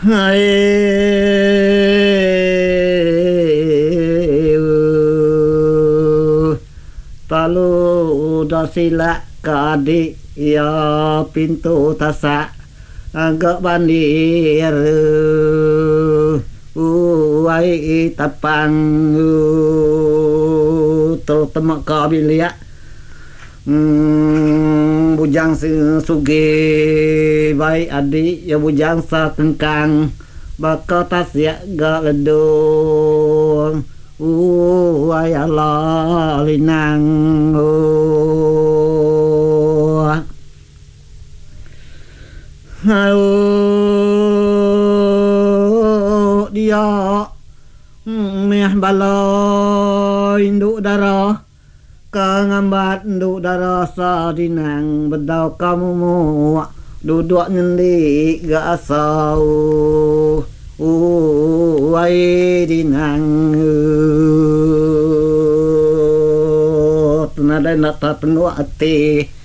Hai Talu udah silak ke adik ya pintu tasak agak bandir uai tapang terutama kabilia bujang suge baik adik ya bujang sa tengkang bakal tas ya gak ledung ay Allah linang dia meh baloi induk darah kangambat induk darah sadinang bedau kamu muak duduk nyendi gak asau ai dinang tenada nak tak tengok hati